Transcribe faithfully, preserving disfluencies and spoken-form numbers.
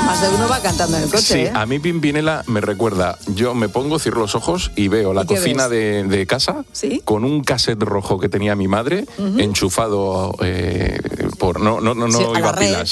más de uno va cantando en el coche. Sí, ¿eh? a mí Pimpinela me recuerda, yo me pongo, cierro los ojos y veo la ¿Y qué cocina de, de casa ¿Sí? con un cassette rojo que tenía mi madre, uh-huh. enchufado eh, por... No, no, no, no sí, iba a la red, pilas.